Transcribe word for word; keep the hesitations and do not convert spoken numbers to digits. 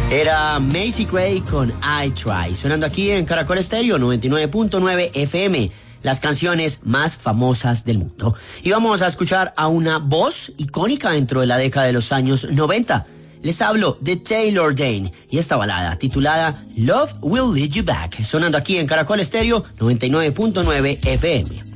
Era Macy Gray con I Try, sonando aquí en Caracol Estéreo noventa y nueve punto nueve F M, las canciones más famosas del mundo. Y vamos a escuchar a una voz icónica dentro de la década de los años noventa. Les hablo de Taylor Dayne y esta balada titulada Love Will Lead You Back, sonando aquí en Caracol Estéreo noventa y nueve punto nueve F M.